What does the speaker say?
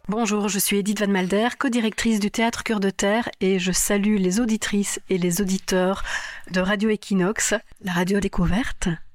Bonjour, je suis Edith Van Malder, co-directrice du Théâtre Cœur de Terre et je salue les auditrices et les auditeurs de Radio Equinox, la radio découverte.